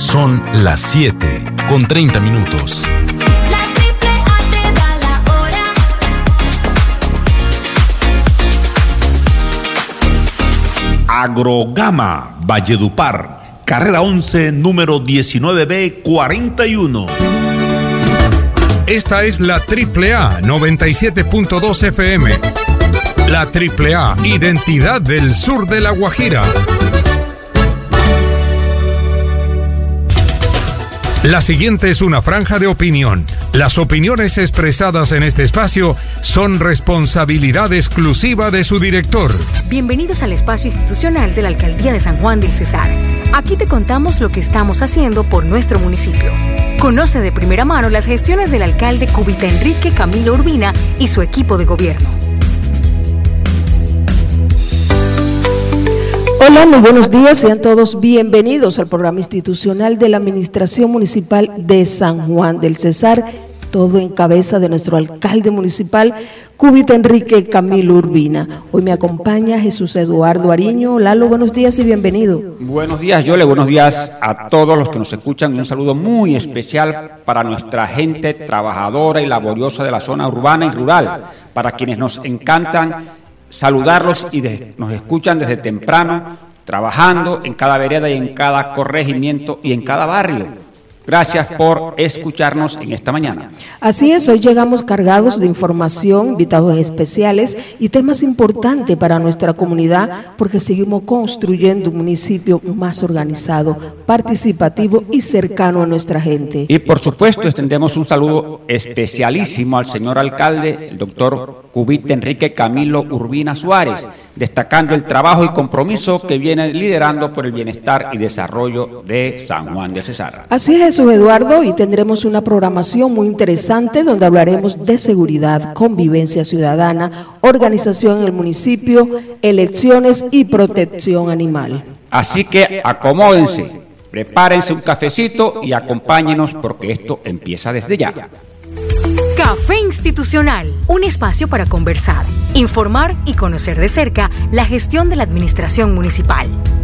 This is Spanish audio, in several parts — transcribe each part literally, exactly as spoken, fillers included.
Son las siete con treinta minutos. La triple A te da la hora. Agrogama, Valledupar, carrera once, número diecinueve B cuarenta y uno. Esta es la triple A noventa y siete punto dos F M. La triple A, identidad del sur de La Guajira. La siguiente es una franja de opinión. Las opiniones expresadas en este espacio son responsabilidad exclusiva de su director. Bienvenidos al espacio institucional de la Alcaldía de San Juan del Cesar. Aquí te contamos lo que estamos haciendo por nuestro municipio. Conoce de primera mano las gestiones del alcalde Cubita Enrique Camilo Urbina y su equipo de gobierno. Hola, muy buenos días, sean todos bienvenidos al programa institucional de la Administración Municipal de San Juan del Cesar, todo en cabeza de nuestro alcalde municipal, Cubita Enrique Camilo Urbina. Hoy me acompaña Jesús Eduardo Ariño. Lalo, buenos días y bienvenido. Buenos días, Yole, buenos días a todos los que nos escuchan y un saludo muy especial para nuestra gente trabajadora y laboriosa de la zona urbana y rural, para quienes nos encantan saludarlos y de, nos escuchan desde temprano, trabajando en cada vereda y en cada corregimiento y en cada barrio. Gracias por escucharnos en esta mañana. Así es, hoy llegamos cargados de información, invitados especiales y temas importantes para nuestra comunidad, porque seguimos construyendo un municipio más organizado, participativo y cercano a nuestra gente. Y por supuesto extendemos un saludo especialísimo al señor alcalde, el doctor Cubita Enrique Camilo Urbina Suárez, destacando el trabajo y compromiso que viene liderando por el bienestar y desarrollo de San Juan del Cesar. Así es, Jesús Eduardo, y tendremos una programación muy interesante donde hablaremos de seguridad, convivencia ciudadana, organización en el municipio, elecciones y protección animal. Así que acomódense, prepárense un cafecito y acompáñenos porque esto empieza desde ya. Café Institucional, un espacio para conversar, informar y conocer de cerca la gestión de la administración municipal.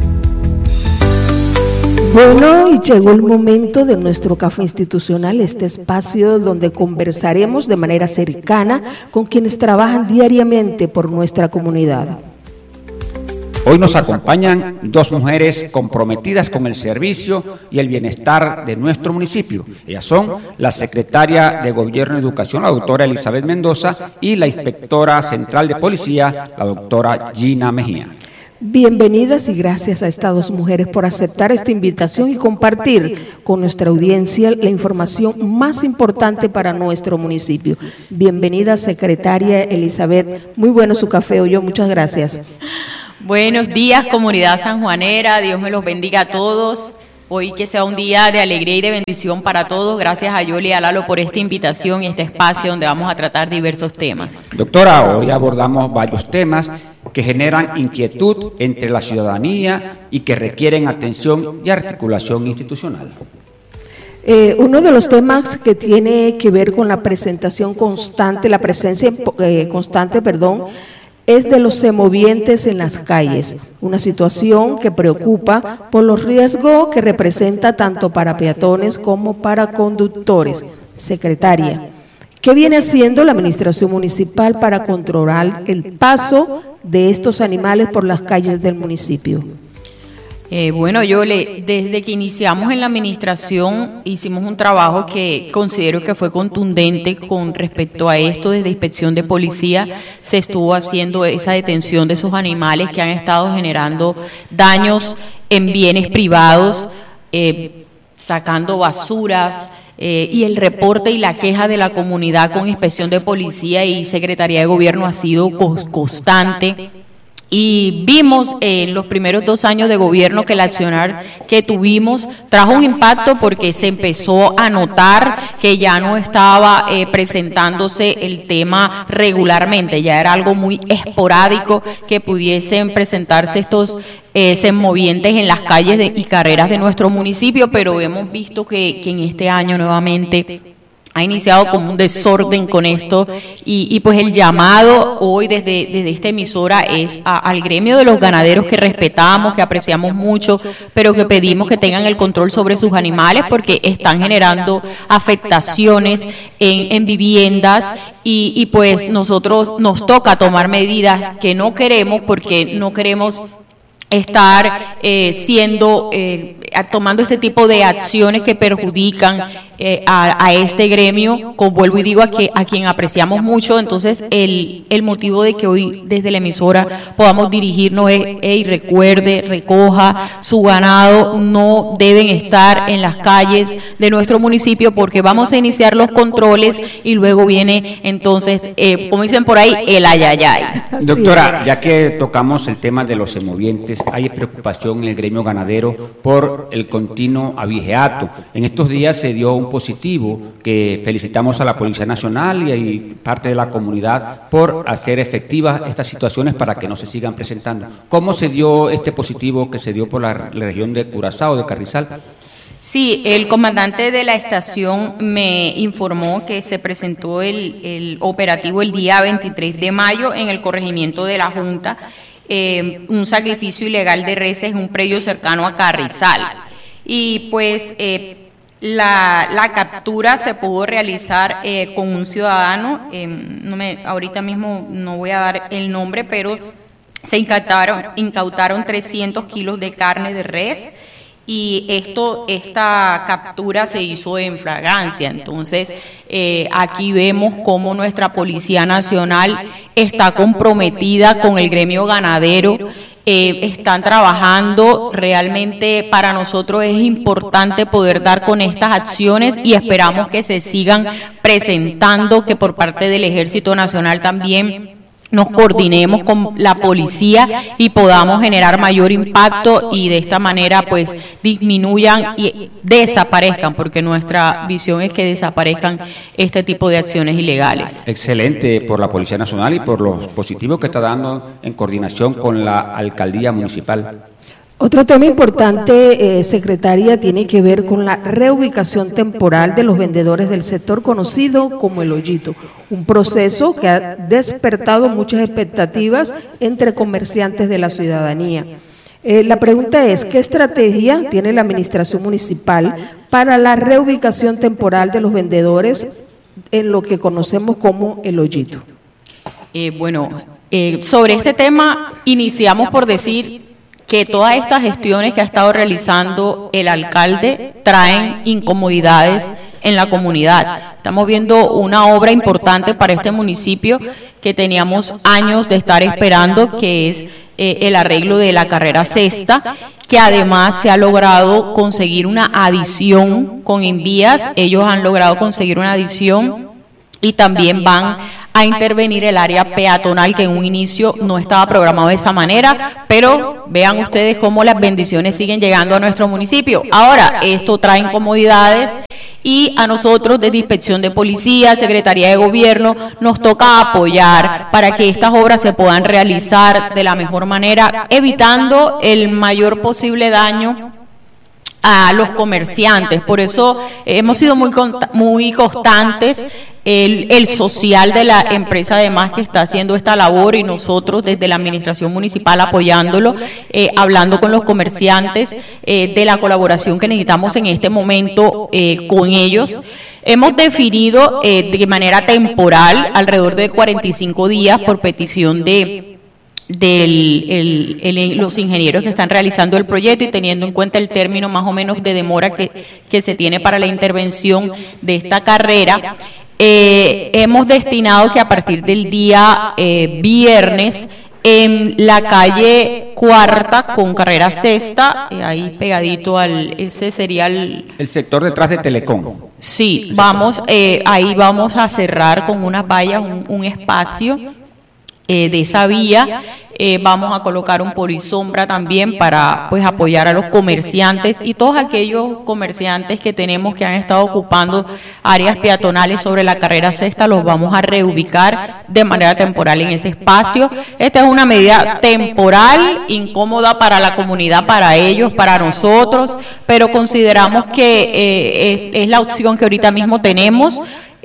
Bueno, y llegó el momento de nuestro Café Institucional, este espacio donde conversaremos de manera cercana con quienes trabajan diariamente por nuestra comunidad. Hoy nos acompañan dos mujeres comprometidas con el servicio y el bienestar de nuestro municipio. Ellas son la secretaria de Gobierno y Educación, la doctora Elizabeth Mendoza, y la inspectora central de policía, la doctora Gina Mejía. Bienvenidas y gracias a estas dos mujeres por aceptar esta invitación y compartir con nuestra audiencia la información más importante para nuestro municipio. Bienvenida, secretaria Elizabeth. Muy bueno su café hoy, muchas gracias. Buenos días, comunidad sanjuanera, Dios me los bendiga a todos. Hoy que sea un día de alegría y de bendición para todos. Gracias a Yoli y a Lalo por esta invitación y este espacio donde vamos a tratar diversos temas. Doctora, hoy abordamos varios temas que generan inquietud entre la ciudadanía y que requieren atención y articulación institucional. Eh, uno de los temas que tiene que ver con la presentación constante, la presencia eh, constante, perdón, es de los semovientes en las calles, una situación que preocupa por los riesgos que representa tanto para peatones como para conductores. Secretaria, ¿qué viene haciendo la administración municipal para controlar el paso de estos animales por las calles del municipio? Eh, bueno, yo le, desde que iniciamos en la administración hicimos un trabajo que considero que fue contundente con respecto a esto. Desde inspección de policía se estuvo haciendo esa detención de esos animales que han estado generando daños en bienes privados, eh, sacando basuras, eh, y el reporte y la queja de la comunidad con inspección de policía y Secretaría de Gobierno ha sido constante. Y vimos en los primeros dos años de gobierno que el accionar que tuvimos trajo un impacto porque se empezó a notar que ya no estaba eh, presentándose el tema regularmente, ya era algo muy esporádico que pudiesen presentarse estos eh, semovientes en las calles de, y carreras de nuestro municipio, pero hemos visto que, que en este año nuevamente ha iniciado como un desorden con esto y, y pues el llamado hoy desde, desde esta emisora es a, al gremio de los ganaderos que respetamos, que apreciamos mucho, pero que pedimos que tengan el control sobre sus animales porque están generando afectaciones en, en viviendas y, y pues nosotros nos toca tomar medidas que no queremos porque no queremos estar eh, siendo, eh, tomando este tipo de acciones que perjudican eh, a, a este gremio, como vuelvo y digo, a, que, a quien apreciamos mucho. Entonces, el, el motivo de que hoy desde la emisora podamos dirigirnos es, hey, recuerde, recoja su ganado, no deben estar en las calles de nuestro municipio porque vamos a iniciar los controles y luego viene entonces, eh, como dicen por ahí, el ayayay. Doctora, ya que tocamos el tema de los semovientes, hay preocupación en el gremio ganadero por el continuo avigeato. En estos días se dio un positivo que felicitamos a la Policía Nacional y a parte de la comunidad por hacer efectivas estas situaciones para que no se sigan presentando. ¿Cómo se dio este positivo que se dio por la región de Curazao, de Carrizal? Sí, el comandante de la estación me informó que se presentó el, el operativo el día veintitrés de mayo en el corregimiento de la Junta, eh, un sacrificio ilegal de reses en un predio cercano a Carrizal. Y pues eh, la, la captura se pudo realizar eh, con un ciudadano, eh, no me, ahorita mismo no voy a dar el nombre, pero se incautaron, incautaron trescientos kilos de carne de res. Y esto, esta captura se hizo en flagrancia. Entonces, eh, aquí vemos cómo nuestra Policía Nacional está comprometida con el gremio ganadero. Eh, están trabajando, realmente para nosotros es importante poder dar con estas acciones y esperamos que se sigan presentando, que por parte del Ejército Nacional también nos coordinemos con la policía y podamos generar mayor impacto y de esta manera pues disminuyan y desaparezcan, porque nuestra visión es que desaparezcan este tipo de acciones ilegales. Excelente por la Policía Nacional y por los positivos que está dando en coordinación con la Alcaldía Municipal. Otro tema importante, eh, secretaria, tiene que ver con la reubicación temporal de los vendedores del sector conocido como El Hoyito, un proceso que ha despertado muchas expectativas entre comerciantes de la ciudadanía. Eh, la pregunta es, ¿qué estrategia tiene la administración municipal para la reubicación temporal de los vendedores en lo que conocemos como El Hoyito? Eh, bueno, eh, sobre este tema iniciamos por decir que todas estas gestiones que ha estado realizando el alcalde traen incomodidades en la comunidad. Estamos viendo una obra importante para este municipio que teníamos años de estar esperando, que es eh, el arreglo de la carrera sexta, que además se ha logrado conseguir una adición con Invías. Ellos han logrado conseguir una adición y también van a intervenir el área peatonal, que en un inicio no estaba programado de esa manera, pero vean ustedes cómo las bendiciones siguen llegando a nuestro municipio. Ahora, esto trae incomodidades y a nosotros desde Inspección de Policía, Secretaría de Gobierno, nos toca apoyar para que estas obras se puedan realizar de la mejor manera, evitando el mayor posible daño a los comerciantes. Por eso eh, hemos sido muy, muy constantes. El, el social de la empresa además que está haciendo esta labor y nosotros desde la administración municipal apoyándolo, eh, hablando con los comerciantes eh, de la colaboración que necesitamos en este momento eh, con ellos. Hemos definido eh, de manera temporal alrededor de cuarenta y cinco días por petición de del el, el, los ingenieros que están realizando el proyecto y teniendo en cuenta el término más o menos de demora que, que se tiene para la intervención de esta carrera. Eh, hemos destinado que a partir del día eh, viernes en la calle Cuarta con carrera sexta, eh, ahí pegadito al, ese sería el... El sector detrás de Telecom. Sí, vamos, eh, ahí vamos a cerrar con unas vallas un, un espacio eh, de esa vía. Eh, vamos a colocar un polisombra también para pues apoyar a los comerciantes y todos aquellos comerciantes que tenemos que han estado ocupando áreas peatonales sobre la carrera sexta, los vamos a reubicar de manera temporal en ese espacio. Esta es una medida temporal, incómoda para la comunidad, para ellos, para nosotros, pero consideramos que eh, es, es la opción que ahorita mismo tenemos.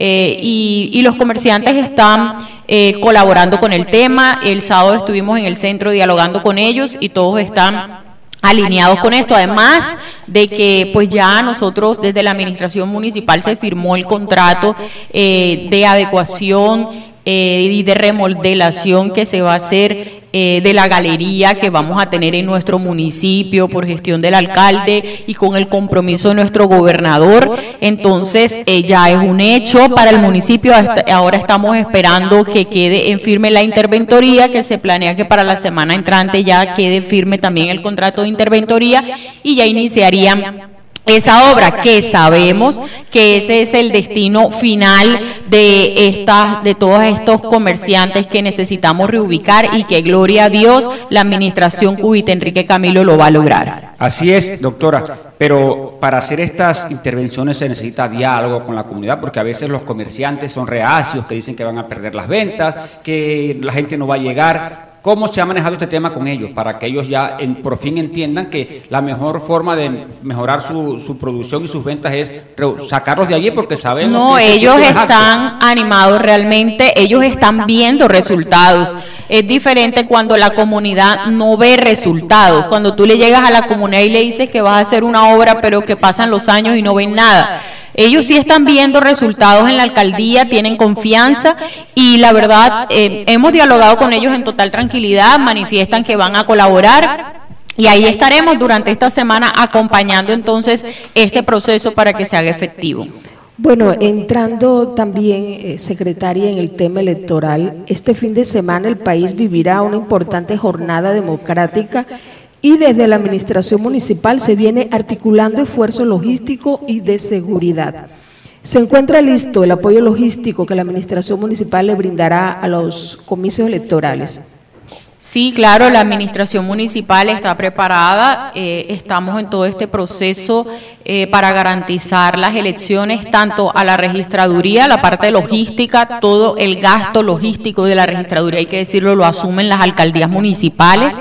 eh, y, y los comerciantes están eh, colaborando con el tema. El sábado estuvimos en el centro dialogando con ellos y todos están alineados con esto, además de que pues ya nosotros desde la administración municipal se firmó el contrato eh, de adecuación eh, y de remodelación que se va a hacer eh, de la galería que vamos a tener en nuestro municipio por gestión del alcalde y con el compromiso de nuestro gobernador. Entonces eh, ya es un hecho para el municipio. Hasta ahora estamos esperando que quede en firme la interventoría, que se planea que para la semana entrante ya quede firme también el contrato de interventoría y ya iniciarían esa obra, que sabemos que ese es el destino final de estas, de todos estos comerciantes que necesitamos reubicar, y que gloria a Dios la administración Cubita Enrique Camilo lo va a lograr. Así es, doctora, pero para hacer estas intervenciones se necesita diálogo con la comunidad, porque a veces los comerciantes son reacios, que dicen que van a perder las ventas, que la gente no va a llegar. ¿Cómo se ha manejado este tema con ellos para que ellos ya en, por fin entiendan que la mejor forma de mejorar su, su producción y sus ventas es sacarlos de allí, porque sabemos no, que ellos están animados realmente, ellos están viendo resultados. Es diferente cuando la comunidad no ve resultados, cuando tú le llegas a la comunidad y le dices que vas a hacer una obra, pero que pasan los años y no ven nada. Ellos sí están viendo resultados en la alcaldía, tienen confianza y la verdad eh, hemos dialogado con ellos en total tranquilidad, manifiestan que van a colaborar y ahí estaremos durante esta semana acompañando entonces este proceso para que se haga efectivo. Bueno, entrando también, eh, secretaria, en el tema electoral, este fin de semana el país vivirá una importante jornada democrática y desde la administración municipal se viene articulando esfuerzo logístico y de seguridad. ¿Se encuentra listo el apoyo logístico que la administración municipal le brindará a los comicios electorales? Sí, claro, la administración municipal está preparada, eh, estamos en todo este proceso eh, para garantizar las elecciones, tanto a la registraduría, la parte logística, todo el gasto logístico de la registraduría, hay que decirlo, lo asumen las alcaldías municipales,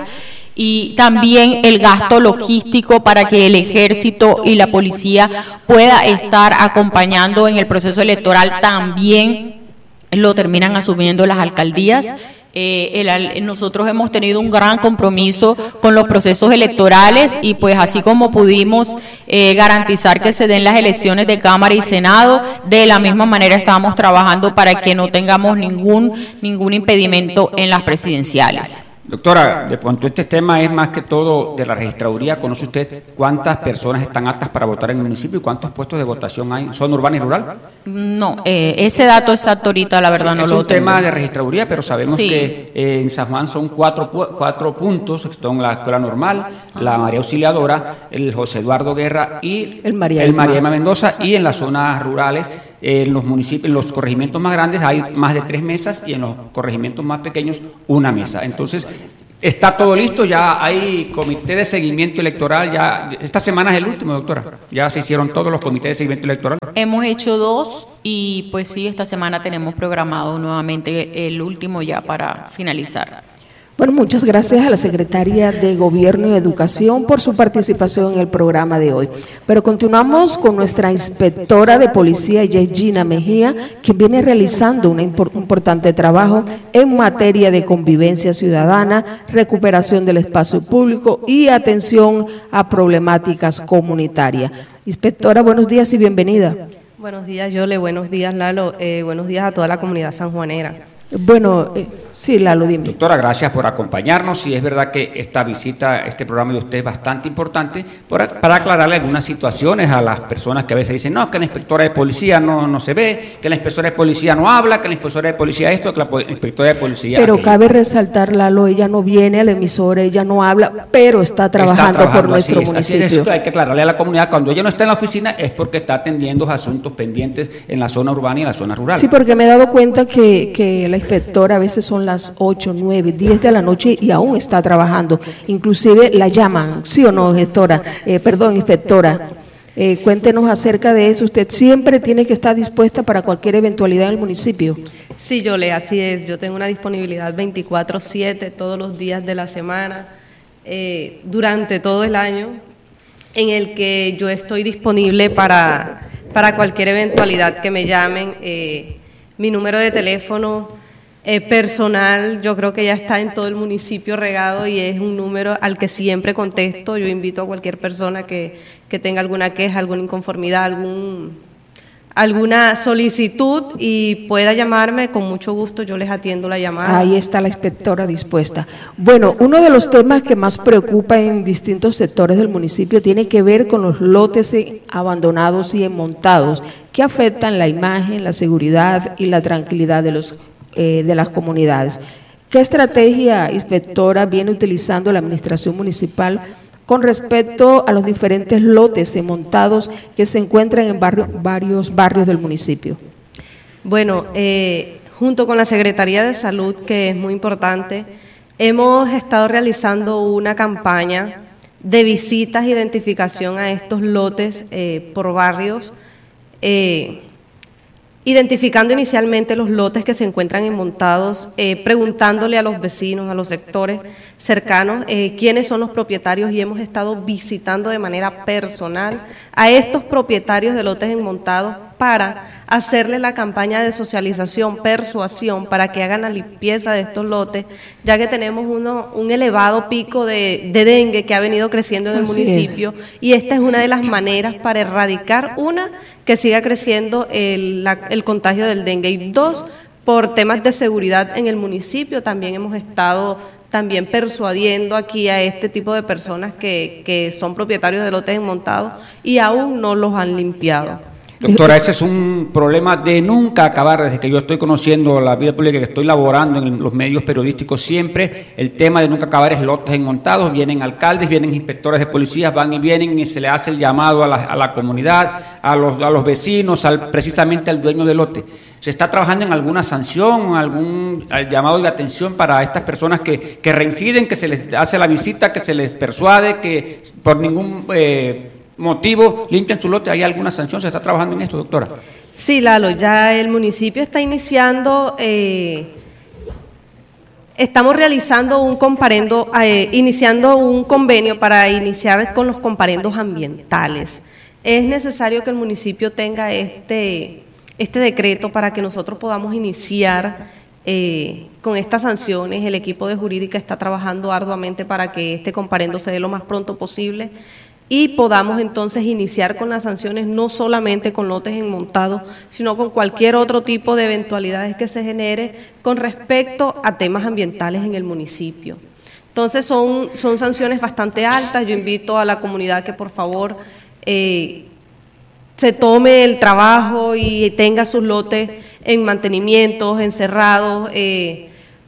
y también el gasto logístico para que el ejército y la policía pueda estar acompañando en el proceso electoral, también lo terminan asumiendo las alcaldías. Eh, el, nosotros hemos tenido un gran compromiso con los procesos electorales y pues así como pudimos eh, garantizar que se den las elecciones de Cámara y Senado, de la misma manera estamos trabajando para que no tengamos ningún, ningún impedimento en las presidenciales. Doctora, de pronto este tema es más que todo de la registraduría. ¿Conoce usted cuántas personas están aptas para votar en el municipio y cuántos puestos de votación hay? ¿Zona urbana y rural? No, eh, ese dato exacto ahorita la verdad sí, no lo tengo. Es un tema de registraduría, pero sabemos sí. que eh, en San Juan son cuatro, cuatro puntos, que son la Escuela Normal, ah. la María Auxiliadora, el José Eduardo Guerra y el María, el María Emma Mendoza, y en las zonas rurales, en los municipios, en los corregimientos más grandes hay más de tres mesas y en los corregimientos más pequeños una mesa. Entonces, está todo listo, ya hay comité de seguimiento electoral, ya esta semana es el último, doctora. Ya se hicieron todos los comités de seguimiento electoral. Hemos hecho dos y pues sí, esta semana tenemos programado nuevamente el último ya para finalizar. Bueno, muchas gracias a la Secretaria de Gobierno y Educación por su participación en el programa de hoy. Pero continuamos con nuestra inspectora de policía, Gina Mejía, quien viene realizando un importante trabajo en materia de convivencia ciudadana, recuperación del espacio público y atención a problemáticas comunitarias. Inspectora, buenos días y bienvenida. Buenos días, Yole, buenos días, Lalo, eh, buenos días a toda la comunidad sanjuanera. Bueno, eh, sí, Lalo, dime. Doctora, gracias por acompañarnos. Y es verdad que esta visita, este programa de usted es bastante importante para, para aclararle algunas situaciones a las personas que a veces dicen, no, que la inspectora de policía no, no se ve, que la inspectora de policía no habla, que la inspectora de policía esto, que la inspectora de policía Pero aquello. Cabe resaltar, Lalo, ella no viene a la emisora, ella no habla, pero está trabajando, está trabajando por nuestro es, municipio. Así es, eso hay que aclararle a la comunidad, cuando ella no está en la oficina es porque está atendiendo asuntos pendientes en la zona urbana y en la zona rural. Sí, porque me he dado cuenta que, que la inspectora a veces son las ocho, nueve, diez de la noche y aún está trabajando. Inclusive la llaman, ¿sí o no, gestora? Eh, perdón, inspectora. Eh, cuéntenos acerca de eso. Usted siempre tiene que estar dispuesta para cualquier eventualidad en el municipio. Sí, Yole, así es. Yo tengo una disponibilidad veinticuatro siete todos los días de la semana, eh, durante todo el año, en el que yo estoy disponible para para cualquier eventualidad que me llamen. Eh, mi número de teléfono eh, personal, yo creo que ya está en todo el municipio regado y es un número al que siempre contesto. Yo invito a cualquier persona que, que tenga alguna queja, alguna inconformidad, algún... alguna solicitud y pueda llamarme, con mucho gusto yo les atiendo la llamada. Ahí está la inspectora dispuesta. Bueno, uno de los temas que más preocupa en distintos sectores del municipio tiene que ver con los lotes abandonados y enmontados que afectan la imagen, la seguridad y la tranquilidad de, los, eh, de las comunidades. ¿Qué estrategia, inspectora, viene utilizando la administración municipal con respecto a los diferentes lotes montados que se encuentran en barrio, varios barrios del municipio? Bueno, eh, junto con la Secretaría de Salud, que es muy importante, hemos estado realizando una campaña de visitas e identificación a estos lotes eh, por barrios, eh, identificando inicialmente los lotes que se encuentran enmontados, eh, preguntándole a los vecinos, a los sectores cercanos, eh, quiénes son los propietarios, y hemos estado visitando de manera personal a estos propietarios de lotes enmontados para hacerle la campaña de socialización, persuasión, para que hagan la limpieza de estos lotes, ya que tenemos uno, un elevado pico de, de dengue que ha venido creciendo en el Así municipio, es. y esta es una de las maneras para erradicar, una, que siga creciendo el, la, el contagio del dengue, y dos, por temas de seguridad en el municipio. También hemos estado también persuadiendo aquí a este tipo de personas que, que son propietarios de lotes enmontados y aún no los han limpiado. Doctora, ese es un problema de nunca acabar. Desde que yo estoy conociendo la vida pública, que estoy laborando en los medios periodísticos, siempre el tema de nunca acabar es lotes enmontados. Vienen alcaldes, vienen inspectores de policías, van y vienen y se le hace el llamado a la, a la comunidad, a los, a los vecinos, al, precisamente al dueño del lote. ¿Se está trabajando en alguna sanción, algún llamado de atención para estas personas que, que reinciden, que se les hace la visita, que se les persuade, que por ningún eh, motivo limpian su lote? ¿Hay alguna sanción? ¿Se está trabajando en esto, doctora? Sí, Lalo, ya el municipio está iniciando, eh, estamos realizando un comparendo, eh, iniciando un convenio para iniciar con los comparendos ambientales. Es necesario que el municipio tenga este, este decreto para que nosotros podamos iniciar eh, con estas sanciones. El equipo de jurídica está trabajando arduamente para que este comparendo se dé lo más pronto posible y podamos entonces iniciar con las sanciones, no solamente con lotes enmontados, sino con cualquier otro tipo de eventualidades que se genere con respecto a temas ambientales en el municipio. Entonces son, son sanciones bastante altas. Yo invito a la comunidad que por favor eh, se tome el trabajo y tenga sus lotes en mantenimientos, encerrados, eh,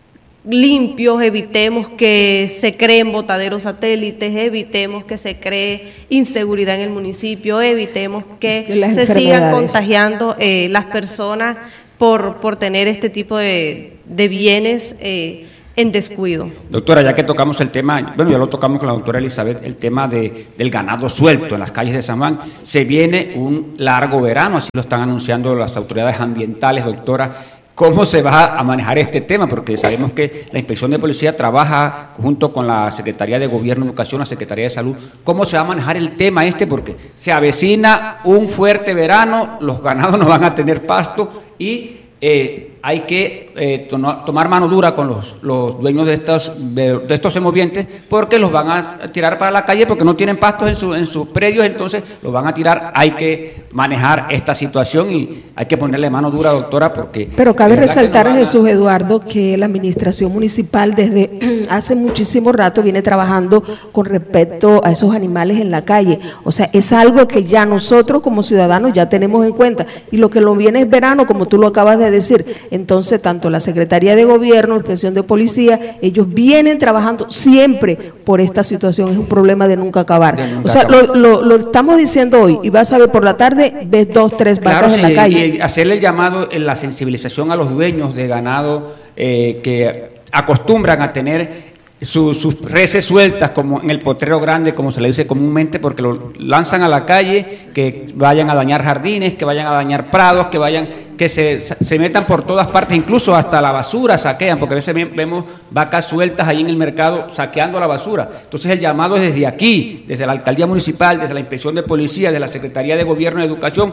limpios, evitemos que se creen botaderos satélites, evitemos que se cree inseguridad en el municipio, evitemos que, que se sigan contagiando eh, las personas por, por tener este tipo de, de bienes eh, en descuido. Doctora, ya que tocamos el tema, bueno, ya lo tocamos con la doctora Elizabeth, el tema de, del ganado suelto en las calles de San Juan, se viene un largo verano, así lo están anunciando las autoridades ambientales, doctora. ¿Cómo se va a manejar este tema? Porque sabemos que la Inspección de Policía trabaja junto con la Secretaría de Gobierno y Educación, la Secretaría de Salud. ¿Cómo se va a manejar el tema este? Porque se avecina un fuerte verano, los ganados no van a tener pasto y eh, hay que eh, to- tomar mano dura con los, los dueños de estos, de, de estos semovientes, porque los van a tirar para la calle porque no tienen pastos en, su, en sus predios, entonces los van a tirar. Hay que manejar esta situación y hay que ponerle mano dura, doctora, porque... Pero cabe resaltar, no Jesús Eduardo, que la administración municipal desde hace muchísimo rato viene trabajando con respecto a esos animales en la calle. O sea, es algo que ya nosotros como ciudadanos ya tenemos en cuenta, y lo que lo viene es verano, como tú lo acabas de decir. Entonces, tanto la Secretaría de Gobierno, la Inspección de Policía, ellos vienen trabajando siempre por esta situación. Es un problema de nunca acabar. De nunca o sea, acabar. Lo, lo, lo estamos diciendo hoy, y vas a ver por la tarde, ves dos, tres vacas claro, sí, en la calle. Y hacerle el llamado en la sensibilización a los dueños de ganado eh, que acostumbran a tener Sus, sus reses sueltas como en el potrero grande, como se le dice comúnmente, porque lo lanzan a la calle, que vayan a dañar jardines, que vayan a dañar prados, que vayan, que se, se metan por todas partes, incluso hasta la basura saquean, porque a veces vemos vacas sueltas ahí en el mercado saqueando la basura. Entonces el llamado es desde aquí, desde la Alcaldía Municipal, desde la Inspección de Policía, desde la Secretaría de Gobierno y Educación,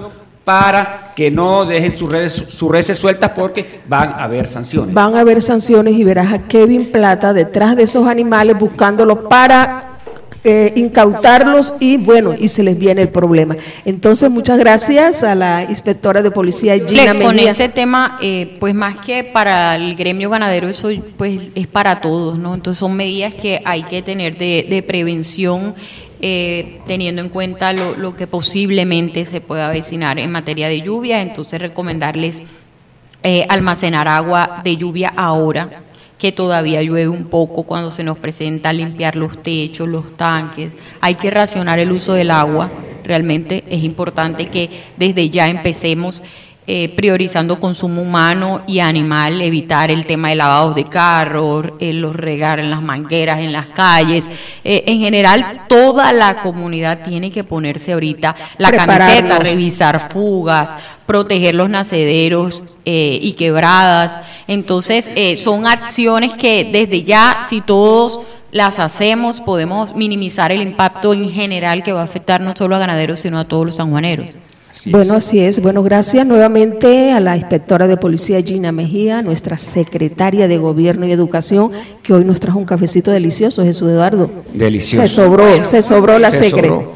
para que no dejen sus redes, sus redes sueltas porque van a haber sanciones. Van a haber sanciones y verás a Kevin Plata detrás de esos animales buscándolos para eh, incautarlos y bueno, y se les viene el problema. Entonces, muchas gracias a la inspectora de policía Gina Mejía. Con ese tema, eh, pues más que para el gremio ganadero, eso pues es para todos, ¿no? Entonces son medidas que hay que tener de, de prevención, Eh, teniendo en cuenta lo, lo que posiblemente se pueda avecinar en materia de lluvia. Entonces recomendarles eh, almacenar agua de lluvia ahora, que todavía llueve un poco cuando se nos presenta, limpiar los techos, los tanques. Hay que racionar el uso del agua. Realmente es importante que desde ya empecemos Eh, priorizando consumo humano y animal, evitar el tema de lavados de carros, eh, los regar en las mangueras, en las calles. Eh, en general, toda la comunidad tiene que ponerse ahorita la camiseta, revisar fugas, proteger los nacederos eh, y quebradas. Entonces, eh, son acciones que desde ya, si todos las hacemos, podemos minimizar el impacto en general que va a afectar no solo a ganaderos, sino a todos los sanjuaneros. Así bueno, es. así es. Bueno, gracias nuevamente a la inspectora de policía Gina Mejía, nuestra secretaria de Gobierno y Educación, que hoy nos trajo un cafecito delicioso, Jesús Eduardo. Delicioso. Se sobró, bueno, se sobró la se secre. Sobró.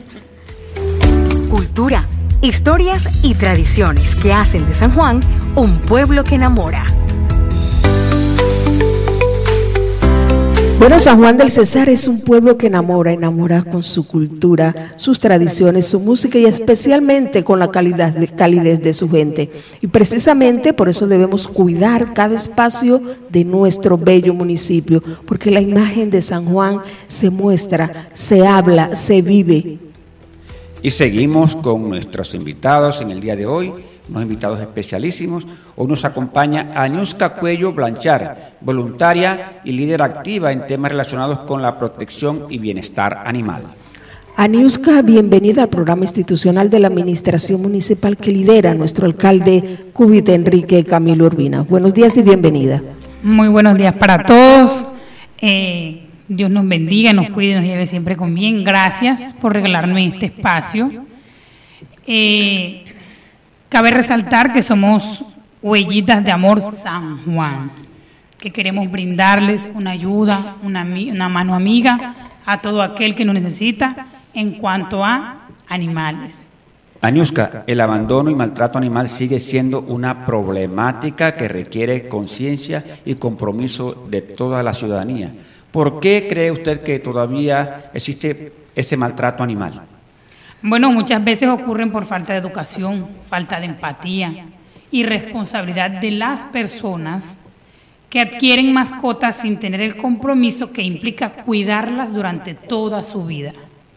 Cultura, historias y tradiciones que hacen de San Juan un pueblo que enamora. Bueno, San Juan del Cesar es un pueblo que enamora, enamora con su cultura, sus tradiciones, su música y especialmente con la calidad de, calidez de su gente. Y precisamente por eso debemos cuidar cada espacio de nuestro bello municipio, porque la imagen de San Juan se muestra, se habla, se vive. Y seguimos con nuestros invitados en el día de hoy. Unos invitados especialísimos. Hoy nos acompaña Aniuska Cuello Blanchar, voluntaria y líder activa en temas relacionados con la protección y bienestar animal. Aniuska, bienvenida al programa institucional de la Administración Municipal que lidera nuestro alcalde Cúbita Enrique Camilo Urbina. Buenos días y bienvenida. Muy buenos días para todos. Eh, Dios nos bendiga, nos cuide y nos lleve siempre con bien. Gracias por regalarme este espacio. Eh, Cabe resaltar que somos Huellitas de Amor San Juan, que queremos brindarles una ayuda, una, una mano amiga a todo aquel que nos necesita en cuanto a animales. Aniuska, el abandono y maltrato animal sigue siendo una problemática que requiere conciencia y compromiso de toda la ciudadanía. ¿Por qué cree usted que todavía existe ese maltrato animal? Bueno, muchas veces ocurren por falta de educación, falta de empatía y responsabilidad de las personas que adquieren mascotas sin tener el compromiso que implica cuidarlas durante toda su vida.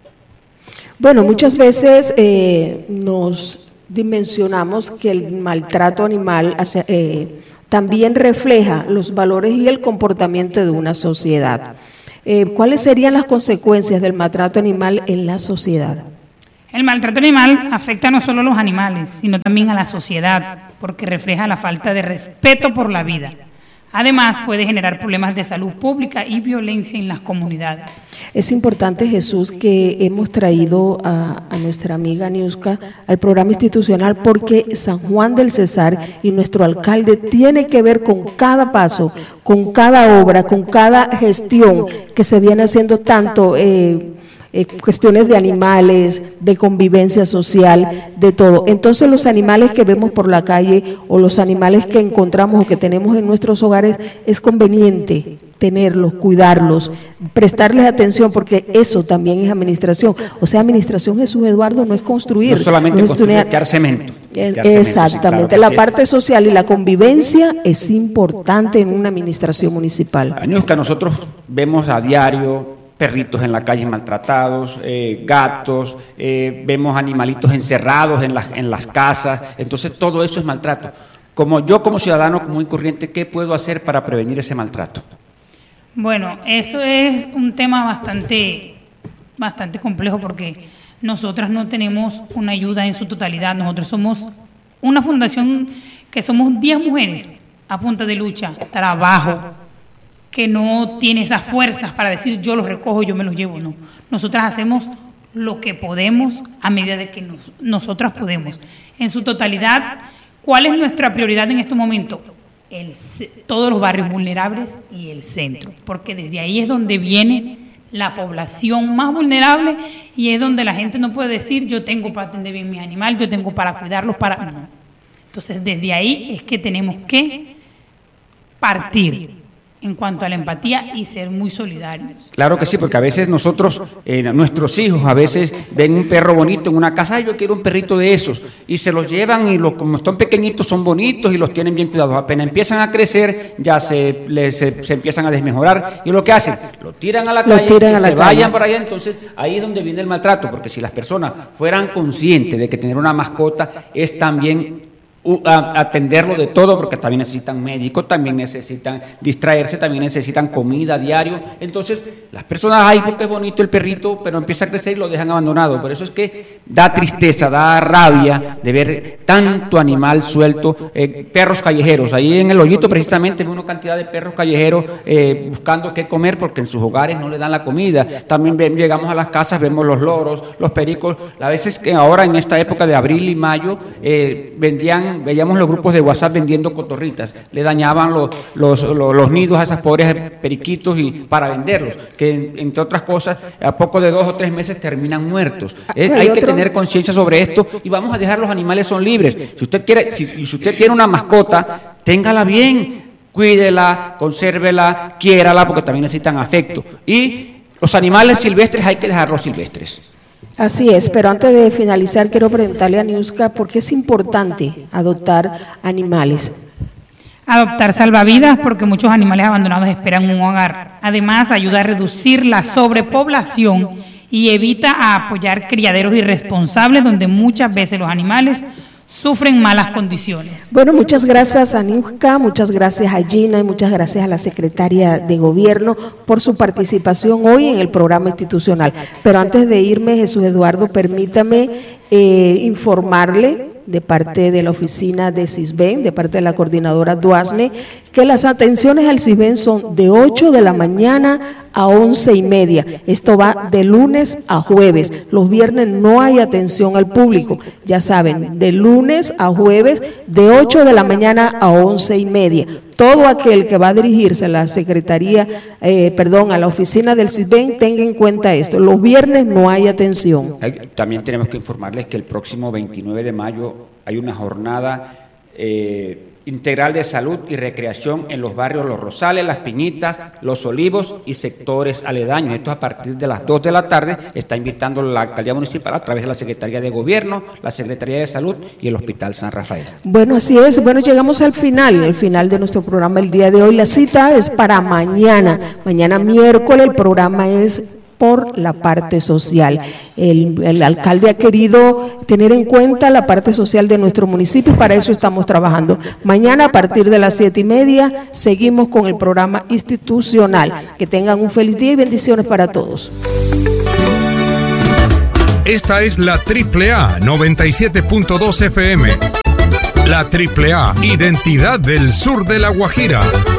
Bueno, muchas veces eh, nos dimensionamos que el maltrato animal hace, eh, también refleja los valores y el comportamiento de una sociedad. Eh, ¿Cuáles serían las consecuencias del maltrato animal en la sociedad? El maltrato animal afecta no solo a los animales, sino también a la sociedad, porque refleja la falta de respeto por la vida. Además, puede generar problemas de salud pública y violencia en las comunidades. Es importante, Jesús, que hemos traído a, a nuestra amiga Aniuska al programa institucional porque San Juan del Cesar y nuestro alcalde tiene que ver con cada paso, con cada obra, con cada gestión que se viene haciendo tanto eh, Eh, cuestiones de animales, de convivencia social, de todo. Entonces los animales que vemos por la calle o los animales que encontramos o que tenemos en nuestros hogares, es conveniente tenerlos, cuidarlos, prestarles atención, porque eso también es administración. O sea, administración, Jesús Eduardo, no es construir. No solamente no es construir, estudiar, echar cemento. Echar Exactamente. Cemento, sí, claro la sí. parte social y la convivencia es importante en una administración municipal. Aniuska, nosotros vemos a diario perritos en la calle maltratados, eh, gatos, eh, vemos animalitos encerrados en las, en las casas, entonces todo eso es maltrato. Como yo como ciudadano muy corriente, ¿qué puedo hacer para prevenir ese maltrato? Bueno, eso es un tema bastante, bastante complejo porque nosotras no tenemos una ayuda en su totalidad. Nosotros somos una fundación que somos diez mujeres a punta de lucha, trabajo, que no tiene esas fuerzas para decir yo los recojo, yo me los llevo, no. Nosotras hacemos lo que podemos a medida de que nos, nosotras podemos. En su totalidad, ¿cuál es nuestra prioridad en este momento? El, todos los barrios vulnerables y el centro, porque desde ahí es donde viene la población más vulnerable y es donde la gente no puede decir yo tengo para atender bien mis animales, yo tengo para cuidarlos, para... No. Entonces desde ahí es que tenemos que partir en cuanto a la empatía y ser muy solidarios. Claro que sí, porque a veces nosotros, eh, nuestros hijos, a veces ven un perro bonito en una casa, ay, yo quiero un perrito de esos, y se los llevan y los, como están pequeñitos son bonitos y los tienen bien cuidados. Apenas empiezan a crecer, ya se, les, se, se empiezan a desmejorar, y lo que hacen, lo tiran a la calle, y se calle. vayan para allá. Entonces ahí es donde viene el maltrato, porque si las personas fueran conscientes de que tener una mascota es también a atenderlo de todo, porque también necesitan médicos, también necesitan distraerse, también necesitan comida diario. Entonces las personas, ay, porque es bonito el perrito, pero empieza a crecer y lo dejan abandonado. Por eso es que da tristeza, da rabia de ver tanto animal suelto, eh, perros callejeros. Ahí en el Hoyito precisamente veo una cantidad de perros callejeros eh, buscando qué comer porque en sus hogares no le dan la comida. También ven, llegamos a las casas, vemos los loros, los pericos. A veces que ahora en esta época de abril y mayo eh, vendían veíamos los grupos de WhatsApp vendiendo cotorritas, le dañaban los, los, los, los nidos a esas pobres periquitos y para venderlos, que entre otras cosas, a poco de dos o tres meses terminan muertos. Eh, hay que tener conciencia sobre esto y vamos a dejar los animales son libres. Si usted quiere, si, si usted tiene una mascota, téngala bien, cuídela, consérvela, quiérala, porque también necesitan afecto. Y los animales silvestres hay que dejarlos silvestres. Así es, pero antes de finalizar quiero preguntarle a Niuska por qué es importante adoptar animales. Adoptar salvavidas porque muchos animales abandonados esperan un hogar. Además, ayuda a reducir la sobrepoblación y evita a apoyar criaderos irresponsables donde muchas veces los animales sufren malas condiciones. Bueno, muchas gracias a Niuska, muchas gracias a Gina y muchas gracias a la Secretaria de Gobierno por su participación hoy en el programa institucional. Pero antes de irme, Jesús Eduardo, permítame eh, informarle de parte de la oficina de CISBEN, de parte de la coordinadora Duasne, que las atenciones al CISBEN son de ocho de la mañana a once y media. Esto va de lunes a jueves. Los viernes no hay atención al público. Ya saben, de lunes a jueves, de ocho de la mañana a once y media. Todo aquel que va a dirigirse a la Secretaría, eh, perdón, a la oficina del CISBEN, tenga en cuenta esto. Los viernes no hay atención. También tenemos que informarles que el próximo veintinueve de mayo hay una jornada eh, integral de salud y recreación en los barrios Los Rosales, Las Piñitas, Los Olivos y sectores aledaños. Esto a partir de las dos de la tarde está invitando la Alcaldía Municipal a través de la Secretaría de Gobierno, la Secretaría de Salud y el Hospital San Rafael. Bueno, así es. Bueno, llegamos al final, al final de nuestro programa el día de hoy. La cita es para mañana. Mañana miércoles el programa es por la parte social. El, el alcalde ha querido tener en cuenta la parte social de nuestro municipio y para eso estamos trabajando. Mañana a partir de las siete y media seguimos con el programa institucional. Que tengan un feliz día y bendiciones para todos. Esta es la Triple A noventa y siete punto dos F M. La Triple A, identidad del sur de La Guajira.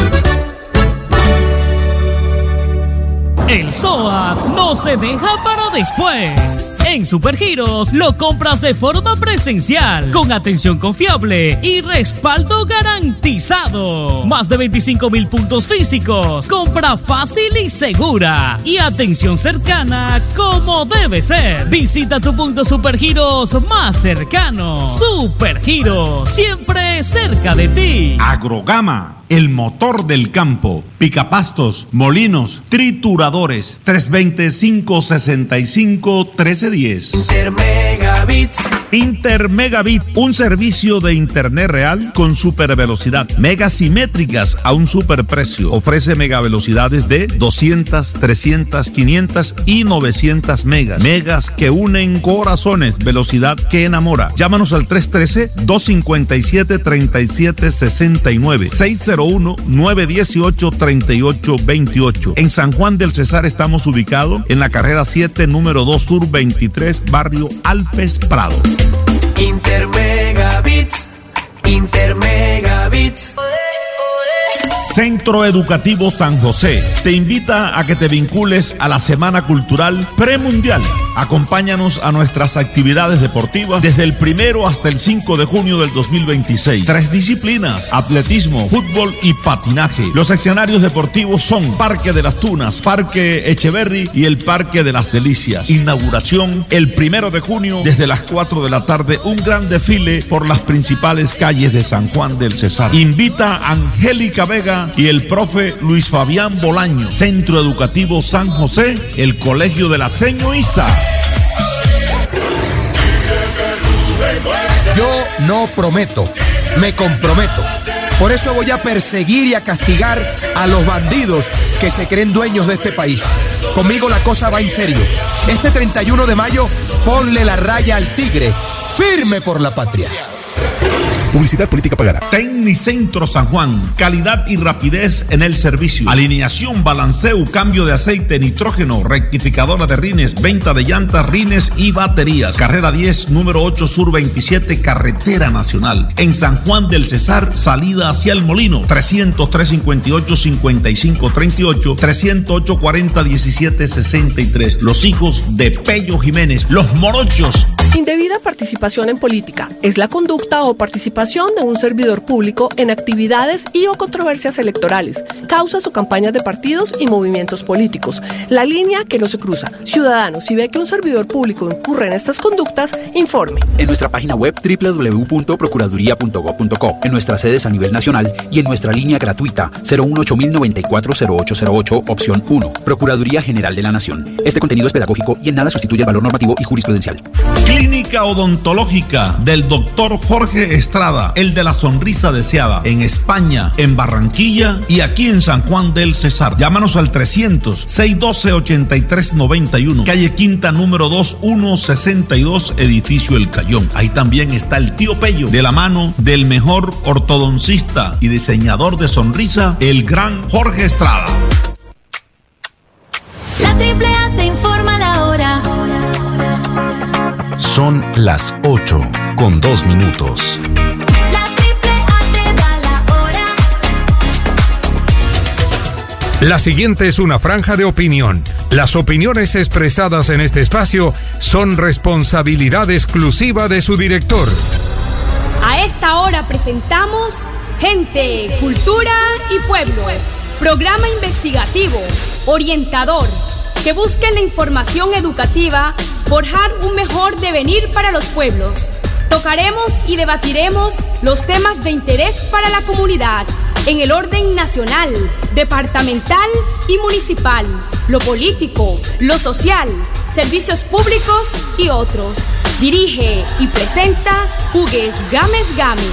El S O A no se deja para después. En Supergiros lo compras de forma presencial, con atención confiable y respaldo garantizado. Más de veinticinco mil puntos físicos, compra fácil y segura y atención cercana como debe ser. Visita tu punto Supergiros más cercano. Supergiros, siempre cerca de ti. Agrogama, el motor del campo. Picapastos, molinos, trituradores. tres dos cero, cinco seis cinco, uno tres uno cero. Intermegabits. Intermegabit, un servicio de internet real con super velocidad, megas simétricas a un super precio. Ofrece megavelocidades de doscientas, trescientas, quinientas y novecientas megas. Megas que unen corazones, velocidad que enamora. Llámanos al tres uno tres, dos cinco siete, tres siete seis nueve, seis cero uno, nueve uno ocho, tres ocho dos ocho. En San Juan del Cesar estamos ubicados en la carrera siete, número dos sur veintitrés, barrio Alpes Prado. Intermegabits, Intermegabits. Centro Educativo San José te invita a que te vincules a la Semana Cultural Premundial. Acompáñanos a nuestras actividades deportivas desde el primero hasta el cinco de junio del dos mil veintiséis. Tres disciplinas: atletismo, fútbol y patinaje. Los escenarios deportivos son Parque de las Tunas, Parque Echeverry y el Parque de las Delicias. Inauguración el primero de junio desde las cuatro de la tarde. Un gran desfile por las principales calles de San Juan del Cesar. Invita a Angélica Vega y el profe Luis Fabián Bolaño. Centro Educativo San José, el Colegio de la Seño Isa. Yo no prometo, me comprometo. Por eso voy a perseguir y a castigar a los bandidos que se creen dueños de este país. Conmigo la cosa va en serio. Este treinta y uno de mayo, ponle la raya al tigre. Firme por la patria. Publicidad política pagada. Tecnicentro San Juan, calidad y rapidez en el servicio. Alineación, balanceo, cambio de aceite, nitrógeno, rectificadora de rines, venta de llantas, rines y baterías. Carrera diez, número ocho Sur veintisiete, Carretera Nacional. En San Juan del Cesar, salida hacia el Molino. trescientos tres cincuenta y ocho cincuenta y cinco treinta y ocho, trescientos ocho cuarenta diecisiete sesenta y tres. Los hijos de Pello Jiménez, los morochos. Indebida participación en política es la conducta o participación de un servidor público en actividades y o controversias electorales, causas o campañas de partidos y movimientos políticos. La línea que no se cruza. Ciudadano, si ve que un servidor público incurre en estas conductas, informe. En nuestra página web doble u doble u doble u punto procuraduría punto gob punto co, en nuestras sedes a nivel nacional y en nuestra línea gratuita cero uno ocho mil noventa y cuatro cero ocho cero ocho, opción uno. Procuraduría General de la Nación. Este contenido es pedagógico y en nada sustituye el valor normativo y jurisprudencial. Clínica Odontológica del doctor Jorge Estrada, el de la sonrisa deseada, en España, en Barranquilla y aquí en San Juan del Cesar. Llámanos al trescientos, seiscientos doce, ochenta y tres noventa y uno, calle Quinta, número dos, ciento sesenta y dos, edificio El Cayón. Ahí también está el tío Pello, de la mano del mejor ortodoncista y diseñador de sonrisa, el gran Jorge Estrada. La Triple A te informa la hora. Son las ocho con dos minutos. La Triple A te da la hora. La siguiente es una franja de opinión. Las opiniones expresadas en este espacio son responsabilidad exclusiva de su director. A esta hora presentamos Gente, Cultura y Pueblo. Programa investigativo, orientador, que busca en la información educativa forjar un mejor devenir para los pueblos. Tocaremos y debatiremos los temas de interés para la comunidad en el orden nacional, departamental y municipal, lo político, lo social, servicios públicos y otros. Dirige y presenta Hugues Gámez Gámez.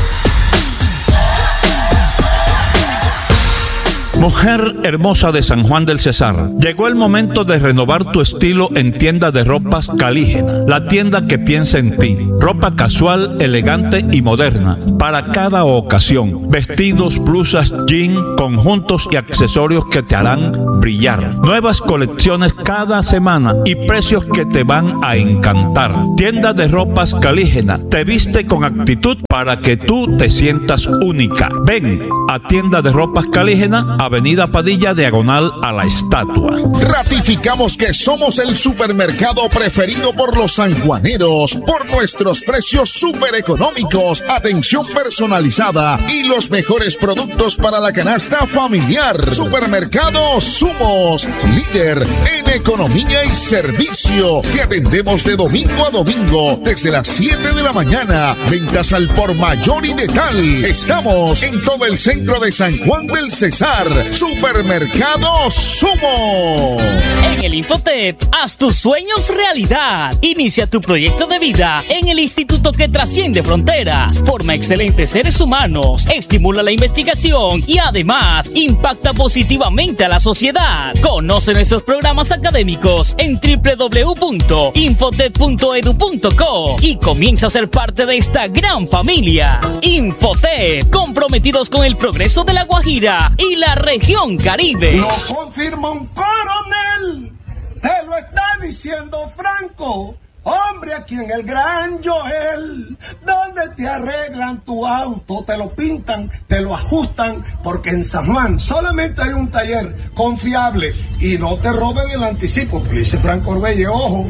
Mujer hermosa de San Juan del Cesar, llegó el momento de renovar tu estilo en Tienda de Ropas Calígena, la tienda que piensa en ti. Ropa casual, elegante y moderna, para cada ocasión. Vestidos, blusas, jean, conjuntos y accesorios que te harán brillar. Nuevas colecciones cada semana y precios que te van a encantar. Tienda de Ropas Calígena, te viste con actitud para que tú te sientas única. Ven a Tienda de Ropas Calígena, Avenida Padilla, diagonal a la estatua. Ratificamos que somos el supermercado preferido por los sanjuaneros por nuestros precios súper económicos, atención personalizada y los mejores productos para la canasta familiar. Supermercado Sumos, líder en economía y servicio. Te atendemos de domingo a domingo desde las siete de la mañana. Ventas al por mayor y de tal. Estamos en todo el centro de San Juan del Cesar. Supermercado Sumo. En el Infotep, haz tus sueños realidad. Inicia tu proyecto de vida en el instituto que trasciende fronteras. Forma excelentes seres humanos, estimula la investigación y además impacta positivamente a la sociedad. Conoce nuestros programas académicos en doble u doble u doble u punto infotep punto edu punto co y comienza a ser parte de esta gran familia. Infotep, comprometidos con el progreso de La Guajira y la región Caribe. Lo confirma un coronel, te lo está diciendo Franco. Hombre, aquí en el Gran Joel, donde te arreglan tu auto, te lo pintan, te lo ajustan, porque en San Juan solamente hay un taller confiable y no te roben el anticipo. Dice Franco Orbelle, ojo.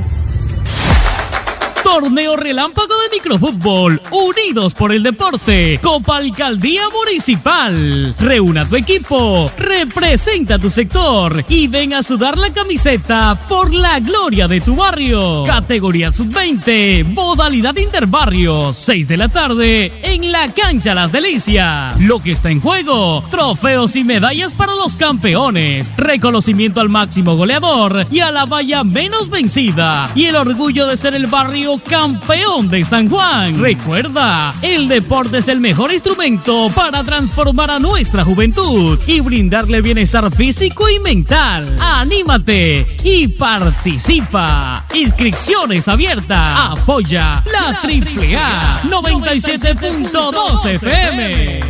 Torneo relámpago de microfútbol, unidos por el deporte, Copa Alcaldía Municipal. Reúna tu equipo, representa tu sector y ven a sudar la camiseta por la gloria de tu barrio. Categoría sub veinte, modalidad interbarrio, seis de la tarde en la cancha Las Delicias. Lo que está en juego, trofeos y medallas para los campeones, reconocimiento al máximo goleador y a la valla menos vencida y el orgullo de ser el barrio campeón de San Juan. Recuerda, el deporte es el mejor instrumento para transformar a nuestra juventud y brindarle bienestar físico y mental. ¡Anímate y participa! Inscripciones abiertas. Apoya la Triple A noventa y siete punto dos F M.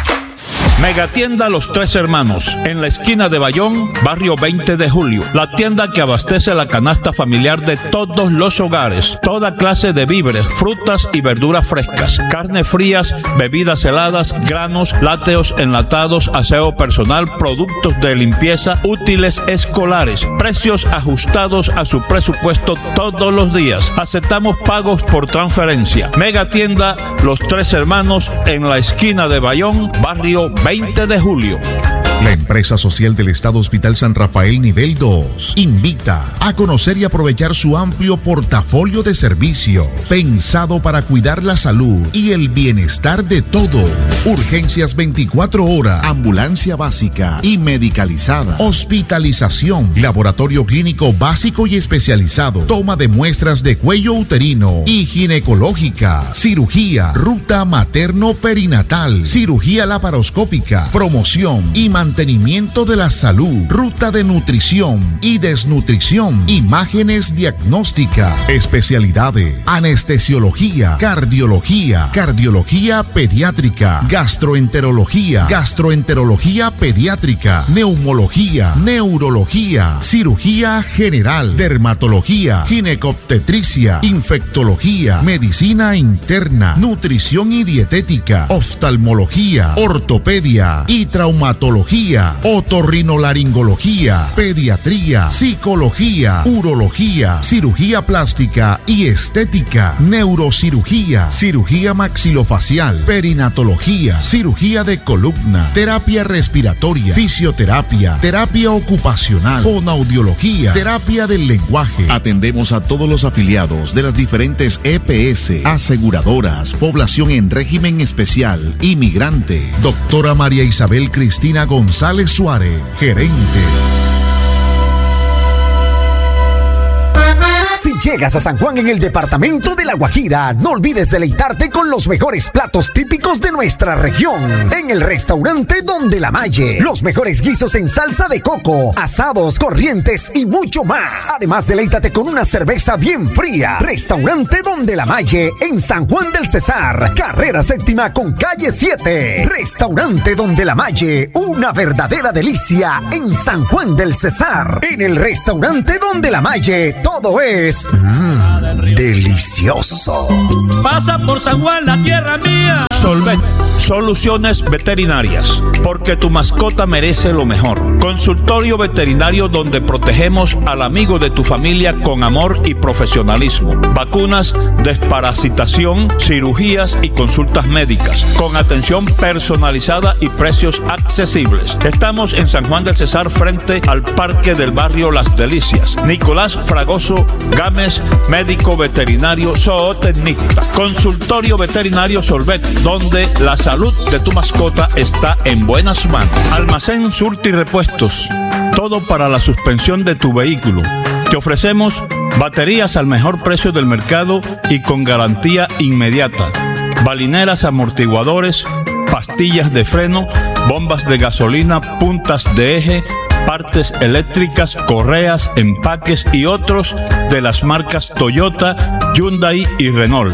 Megatienda Los Tres Hermanos, en la esquina de Bayón, barrio veinte de julio. La tienda que abastece la canasta familiar de todos los hogares. Toda clase de víveres, frutas y verduras frescas, carnes frías, bebidas heladas, granos, lácteos enlatados, aseo personal, productos de limpieza, útiles escolares. Precios ajustados a su presupuesto todos los días. Aceptamos pagos por transferencia. Megatienda Los Tres Hermanos, en la esquina de Bayón, barrio veinte de julio. La empresa social del Estado Hospital San Rafael Nivel dos invita a conocer y aprovechar su amplio portafolio de servicios pensado para cuidar la salud y el bienestar de todo. Urgencias veinticuatro horas, ambulancia básica y medicalizada, hospitalización, laboratorio clínico básico y especializado, toma de muestras de cuello uterino y ginecológica, cirugía, ruta materno-perinatal, cirugía laparoscópica, promoción y mantenimiento Mantenimiento de la salud, ruta de nutrición y desnutrición, imágenes diagnósticas, especialidades, anestesiología, cardiología, cardiología pediátrica, gastroenterología, gastroenterología pediátrica, neumología, neurología, cirugía general, dermatología, ginecobstetricia, infectología, medicina interna, nutrición y dietética, oftalmología, ortopedia y traumatología, otorrinolaringología, pediatría, psicología, urología, cirugía plástica y estética, neurocirugía, cirugía maxilofacial, perinatología, cirugía de columna, terapia respiratoria, fisioterapia, terapia ocupacional, fonoaudiología, terapia del lenguaje. Atendemos a todos los afiliados de las diferentes E P S, aseguradoras, población en régimen especial, inmigrante. Doctora María Isabel Cristina González González Suárez, gerente. Si llegas a San Juan en el departamento de La Guajira, no olvides deleitarte con los mejores platos típicos de nuestra región. En el restaurante Donde la Malle, los mejores guisos en salsa de coco, asados, corrientes y mucho más. Además, deleítate con una cerveza bien fría. Restaurante Donde la Malle en San Juan del Cesar, carrera séptima con calle siete. Restaurante Donde la Malle, una verdadera delicia en San Juan del Cesar. En el restaurante Donde la Malle, todo es Mmm, delicioso. Pasa por San Juan, la tierra mía. Solvet, soluciones veterinarias, porque tu mascota merece lo mejor. Consultorio veterinario donde protegemos al amigo de tu familia con amor y profesionalismo. Vacunas, desparasitación, cirugías y consultas médicas, con atención personalizada y precios accesibles. Estamos en San Juan del Cesar, frente al Parque del Barrio Las Delicias. Nicolás Fragoso Gámez, médico veterinario zootecnista. Consultorio veterinario Solvet, donde la salud de tu mascota está en buenas manos. Almacén Surti Repuestos, todo para la suspensión de tu vehículo. Te ofrecemos baterías al mejor precio del mercado y con garantía inmediata. Balineras, amortiguadores, pastillas de freno, bombas de gasolina, puntas de eje, partes eléctricas, correas, empaques y otros de las marcas Toyota, Hyundai y Renault.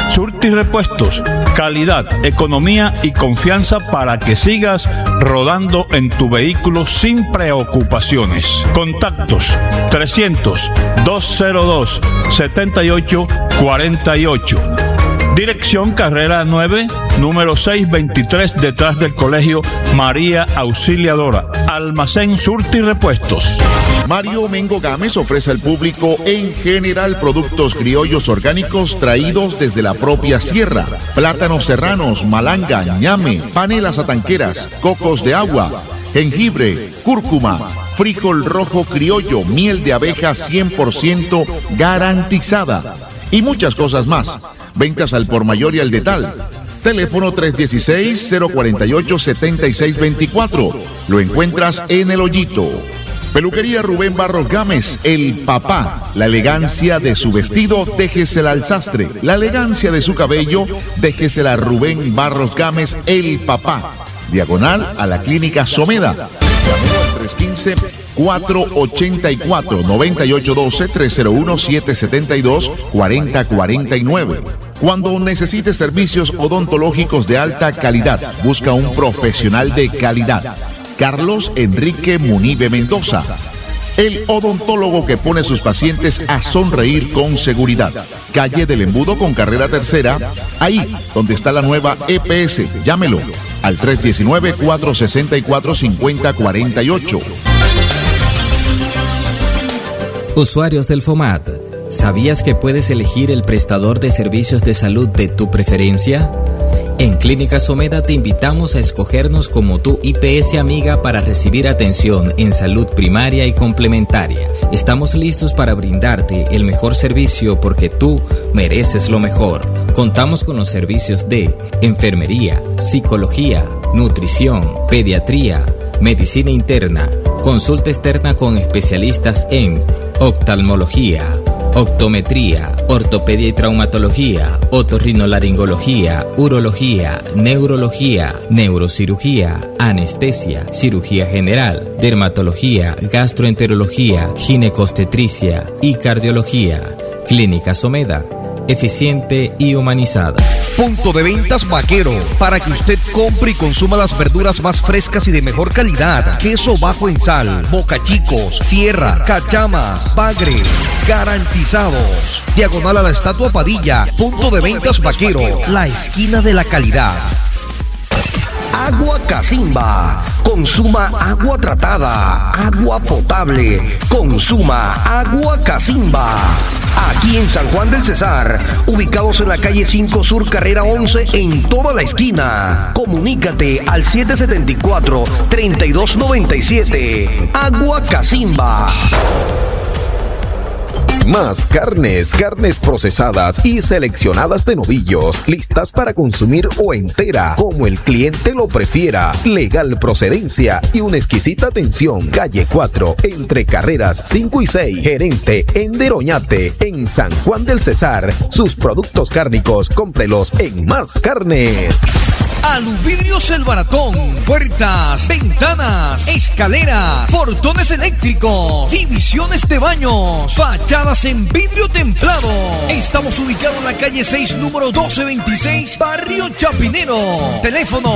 Surti Repuestos, calidad, economía y confianza para que sigas rodando en tu vehículo sin preocupaciones. Contactos trescientos, doscientos dos, setenta y ocho cuarenta y ocho. Dirección Carrera nueve, número seiscientos veintitrés, detrás del Colegio María Auxiliadora. Almacén Surti Repuestos. Mario Mengo Gámez ofrece al público en general productos criollos orgánicos traídos desde la propia sierra. Plátanos serranos, malanga, ñame, panelas atanqueras, cocos de agua, jengibre, cúrcuma, frijol rojo criollo, miel de abeja cien por ciento garantizada y muchas cosas más. Ventas al por mayor y al detal. Teléfono tres uno seis, cero cuatro ocho, siete seis dos cuatro. Lo encuentras en El Hoyito. Peluquería Rubén Barros Gámez, el papá. La elegancia de su vestido, déjesela al sastre. La elegancia de su cabello, déjesela a Rubén Barros Gámez, el papá. Diagonal a la Clínica Someda. tres uno cinco, cuatro ocho cuatro, nueve ocho uno dos, tres cero uno, siete siete dos, cuatro cero cuatro nueve. Cuando necesites servicios odontológicos de alta calidad, busca un profesional de calidad. Carlos Enrique Munibe Mendoza, el odontólogo que pone a sus pacientes a sonreír con seguridad. Calle del Embudo con carrera tercera, ahí donde está la nueva E P S. Llámelo al tres uno nueve, cuatro seis cuatro, cinco cero cuatro ocho. Usuarios del FOMAT, ¿sabías que puedes elegir el prestador de servicios de salud de tu preferencia? En Clínica Someda te invitamos a escogernos como tu I P S amiga para recibir atención en salud primaria y complementaria. Estamos listos para brindarte el mejor servicio porque tú mereces lo mejor. Contamos con los servicios de enfermería, psicología, nutrición, pediatría, medicina interna, consulta externa con especialistas en oftalmología, optometría, ortopedia y traumatología, otorrinolaringología, urología, neurología, neurocirugía, anestesia, cirugía general, dermatología, gastroenterología, ginecostetricia y cardiología. Clínica Someda, eficiente y humanizada. Punto de ventas Vaquero, para que usted compre y consuma las verduras más frescas y de mejor calidad. Queso bajo en sal, bocachicos, sierra, cachamas, bagre, garantizados. Diagonal a la Estatua Padilla. Punto de ventas Vaquero, la esquina de la calidad. Agua Casimba. Consuma agua tratada, agua potable. Consuma agua Casimba. Aquí en San Juan del Cesar, ubicados en la calle cinco Sur, carrera once, en toda la esquina. Comunícate al siete siete cuatro, tres dos nueve siete. Agua Casimba. Más carnes, carnes procesadas y seleccionadas de novillos, listas para consumir o entera, como el cliente lo prefiera. Legal procedencia y una exquisita atención. Calle cuatro, entre carreras cinco y seis. Gerente Ender Oñate, en San Juan del Cesar. Sus productos cárnicos, cómprelos en Más Carnes. Aluvidrios El Baratón, puertas, ventanas, escaleras, portones eléctricos, divisiones de baños, fachadas en vidrio templado. Estamos ubicados en la calle seis, número doce veintiséis, Barrio Chapinero. Teléfono